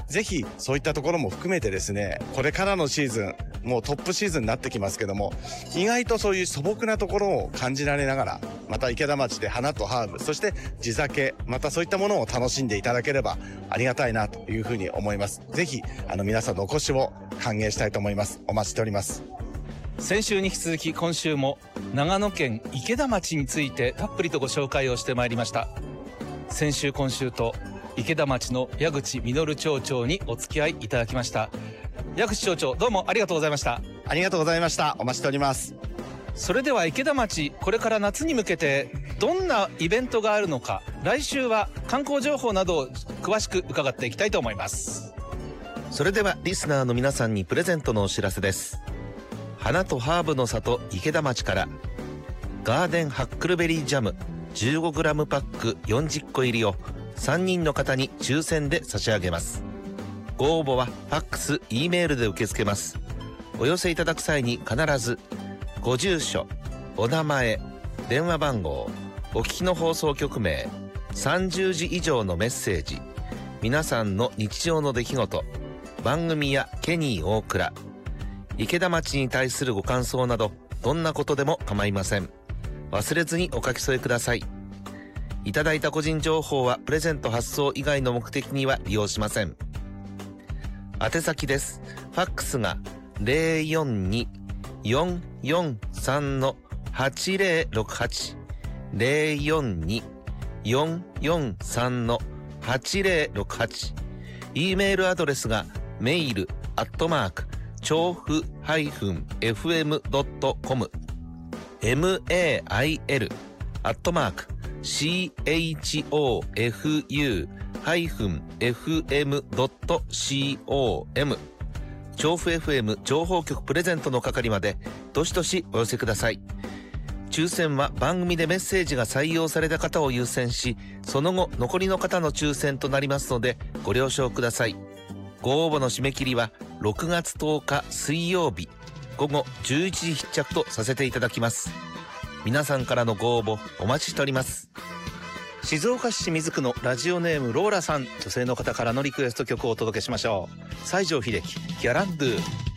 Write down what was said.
ぜひそういったところも含めてですね、これからのシーズン、もうトップシーズンになってきますけども、意外とそういう素朴なところを感じられながら、また池田町で花とハーブ、そして地酒、またそういったものを楽しんでいただければありがたいなというふうに思います。ぜひ皆さんのお越しを歓迎したいと思います。お待ちしております。 先週に引き続き今週も長野県池田町についてたっぷりとご紹介をしてまいりました。先週今週と池田町の矢口実町長にお付き合いいただきました。矢口町長、どうもありがとうございました。 ありがとうございました。お待ちしております。 それでは池田町、これから夏に向けてどんなイベントがあるのか、来週は観光情報などを詳しく伺っていきたいと思います。 それではリスナーの皆さんにプレゼントのお知らせです。花とハーブの里池田町からガーデンハックルベリージャム 15g パック40個入りを3人の方に抽選で差し上げます。ご応募はファックス、Eメールで受け付けます。お寄せいただく際に必ずご住所、お名前、電話番号、お聞きの放送局名、30字以上のメッセージ、皆さんの日常の出来事、番組やケニー大倉、池田町に対するご感想など、どんなことでも構いません。忘れずにお書き添えください。いただいた個人情報はプレゼント発送以外の目的には利用しません。宛先です。ファックスが 042-443-8068 042-443-8068 E メールアドレスがメイル調布-fm.com mail chofu-fm.com 調布 FM 情報局プレゼントの係までどしどしお寄せください。抽選は番組でメッセージが採用された方を優先し、その後残りの方の抽選となりますのでご了承ください。ご応募の締め切りは6月10日水曜日午後11時必着とさせていただきます。皆さんからのご応募お待ちしております。 静岡市清水区のラジオネームローラさん、女性の方からのリクエスト曲をお届けしましょう。西城秀樹、ギャランドゥ。